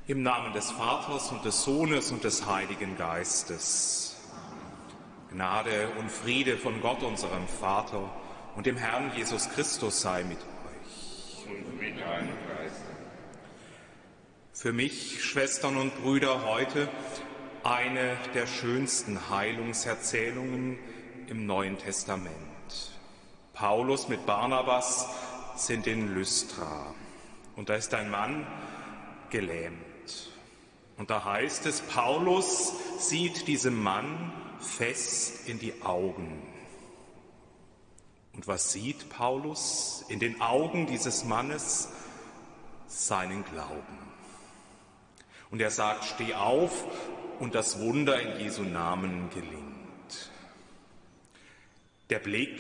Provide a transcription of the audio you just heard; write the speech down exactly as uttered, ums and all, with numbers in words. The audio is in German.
Im Namen des Vaters und des Sohnes und des Heiligen Geistes. Gnade und Friede von Gott, unserem Vater, und dem Herrn Jesus Christus sei mit euch. Und mit deinem Geist. Für mich, Schwestern und Brüder, heute eine der schönsten Heilungserzählungen im Neuen Testament. Paulus mit Barnabas sind in Lystra. Und da ist ein Mann gelähmt. Und da heißt es, Paulus sieht diesem Mann fest in die Augen. Und was sieht Paulus in den Augen dieses Mannes? Seinen Glauben. Und er sagt, steh auf, und das Wunder in Jesu Namen gelingt. Der Blick